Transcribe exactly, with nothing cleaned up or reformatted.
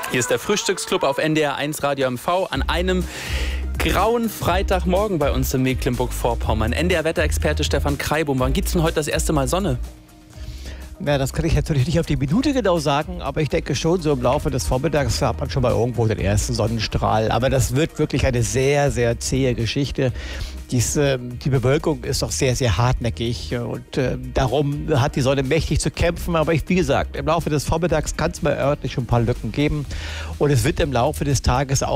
Hier ist der Frühstücksclub auf N D R eins Radio M V an einem grauen Freitagmorgen bei uns in Mecklenburg-Vorpommern. N D R-Wetterexperte Stefan Kreibum, wann gibt es denn heute das erste Mal Sonne? Ja, das kann ich natürlich nicht auf die Minute genau sagen, aber ich denke schon, so im Laufe des Vormittags hat man schon mal irgendwo den ersten Sonnenstrahl. Aber das wird wirklich eine sehr, sehr zähe Geschichte. Dies, äh, die Bewölkung ist doch sehr, sehr hartnäckig und äh, darum hat die Sonne mächtig zu kämpfen. Aber ich, wie gesagt, im Laufe des Vormittags kann es mal örtlich schon ein paar Lücken geben und es wird im Laufe des Tages auch